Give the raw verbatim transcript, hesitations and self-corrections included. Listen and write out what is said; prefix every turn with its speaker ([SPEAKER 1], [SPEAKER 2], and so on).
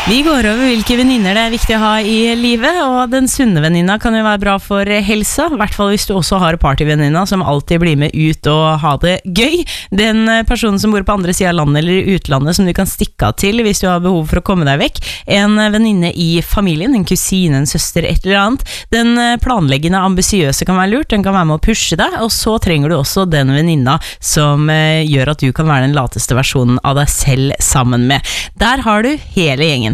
[SPEAKER 1] Vi går over hvilke venninner det er viktig å ha i livet, og den sunne venninna kan jo være bra for helsa, i hvert fall hvis du også har partyvenninna som alltid blir med ut og ha det gøy. Den personen som bor på andre siden av landet eller i utlandet som du kan stikke av til hvis du har behov for å komme deg vekk. En venninne i familien, en kusine, en søster, et eller annet. Den planleggende, ambisiøse kan være lurt, den kan være med å pushe deg, og så trenger du også den venninna som gjør at du kan være den lateste versjonen av deg selv sammen med. Der har du hele gjengen.